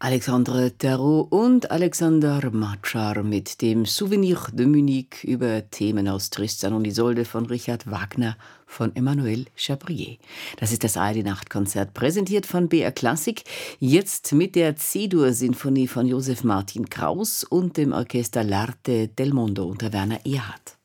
Alexandre Tarot und Alexander Matschar mit dem Souvenir de Munich über Themen aus Tristan und Isolde von Richard Wagner von Emmanuel Chabrier. Das ist das ARD-Nachtkonzert, präsentiert von BR Klassik. Jetzt mit der C-Dur-Sinfonie von Josef Martin Kraus und dem Orchester L'Arte del Mondo unter Werner Erhardt.